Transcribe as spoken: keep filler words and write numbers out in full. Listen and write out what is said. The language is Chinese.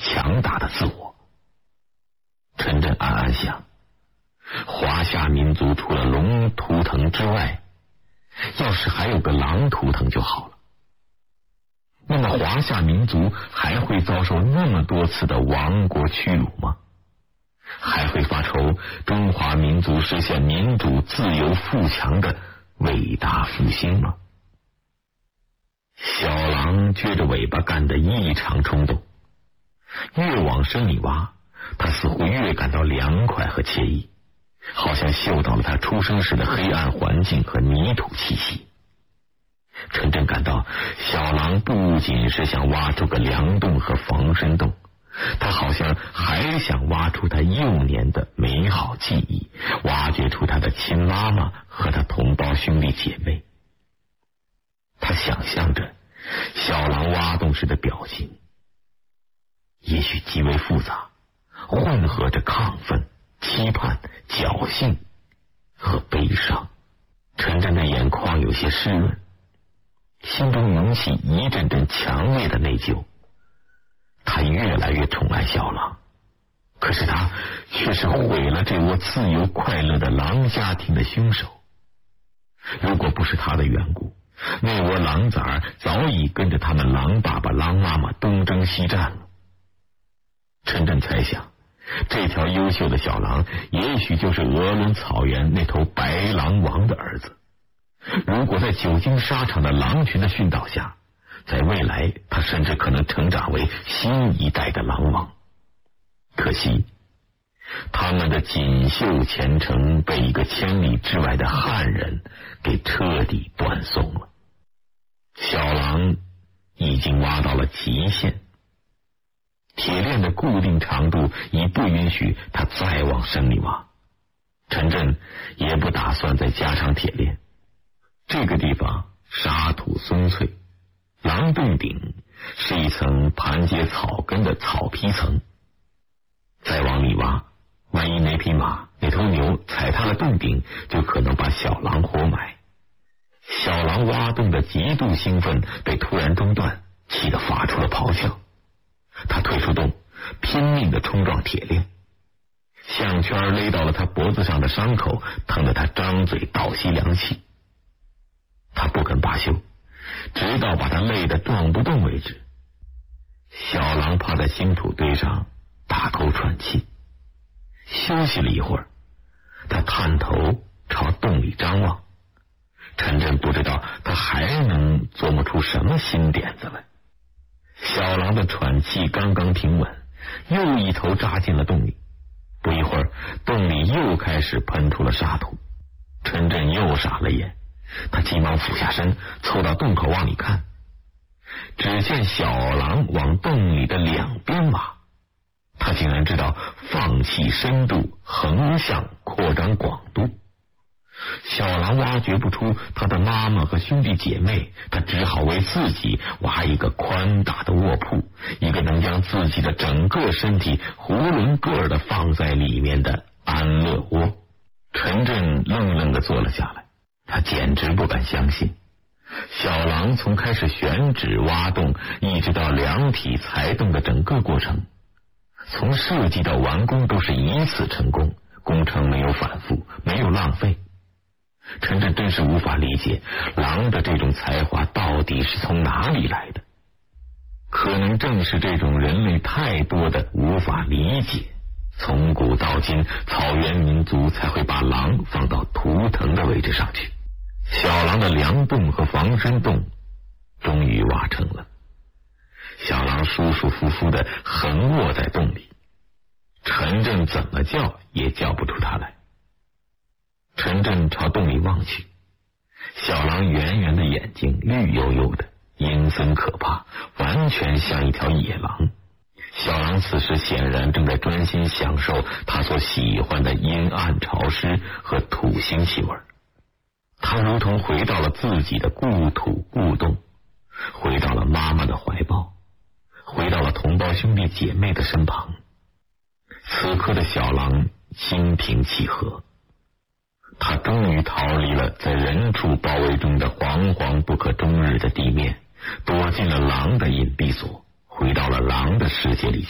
强大的自我。陈震暗暗想，华夏民族除了龙图腾之外，要是还有个狼图腾就好了。那么华夏民族还会遭受那么多次的亡国屈辱吗？还会发愁中华民族实现民主自由富强的伟大复兴吗？小狼撅着尾巴干得异常冲动，越往深里挖，他似乎越感到凉快和惬意，好像嗅到了他出生时的黑暗环境和泥土气息。陈震感到小狼不仅是想挖出个梁洞和防身洞，他好像还想挖出他幼年的美好记忆，挖掘出他的亲妈妈和他同胞兄弟姐妹。他想象着小狼挖洞时的表情，也许极为复杂，混合着亢奋、期盼、侥幸和悲伤。陈震的眼眶有些湿润，心中涌起一阵阵强烈的内疚。他越来越宠爱小狼，可是他却是毁了这窝自由快乐的狼家庭的凶手。如果不是他的缘故，那窝狼崽儿早已跟着他们狼爸爸狼妈妈东征西战了。陈震猜想，这条优秀的小狼也许就是鄂伦草原那头白狼王的儿子。如果在久经沙场的狼群的训导下，在未来他甚至可能成长为新一代的狼王。可惜他们的锦绣前程被一个千里之外的汉人给彻底断送了。小狼已经挖到了极限，铁链的固定长度已不允许他再往深里挖。陈震也不打算再加长铁链，这个地方沙土松脆，狼洞顶是一层盘结草根的草皮层，再往里挖，万一那匹马那头牛踩踏了洞顶，就可能把小狼活埋。小狼挖洞的极度兴奋被突然中断，气得发出了咆哮。他退出洞，拼命地冲撞铁链，项圈勒到了他脖子上的伤口，疼得他张嘴倒吸凉气。他不肯罢休，直到把他累得撞不动为止。小狼趴在新土堆上大口喘气，休息了一会儿，他探头朝洞里张望。陈震不知道他还能琢磨出什么新点子来。小狼的喘气刚刚平稳，又一头扎进了洞里。不一会儿，洞里又开始喷出了沙土。陈震又傻了眼，他急忙俯下身，凑到洞口往里看。只见小狼往洞里的两边挖，他竟然知道放弃深度，横向扩张广度。小狼挖掘不出他的妈妈和兄弟姐妹，他只好为自己挖一个宽大的卧铺，一个能将自己的整个身体囫囵个儿的放在里面的安乐窝。陈震愣愣地坐了下来，他简直不敢相信，小狼从开始选址挖洞一直到量体裁洞的整个过程，从设计到完工都是一次成功，工程没有反复，没有浪费。陈震真是无法理解狼的这种才华到底是从哪里来的。可能正是这种人类太多的无法理解，从古到今草原民族才会把狼放到图腾的位置上去。小狼的梁洞和防身洞终于挖成了，小狼舒舒服服的横卧在洞里，陈震怎么叫也叫不出他来。陈震朝洞里望去，小狼圆圆的眼睛绿油油的，阴森可怕，完全像一条野狼。小狼此时显然正在专心享受他所喜欢的阴暗潮湿和土腥气味，他如同回到了自己的故土故洞，回到了妈妈的怀抱，回到了同胞兄弟姐妹的身旁。此刻的小狼心平气和，他终于逃离了在人畜包围中的惶惶不可终日的地面，躲进了狼的隐蔽所，回到了狼的世界里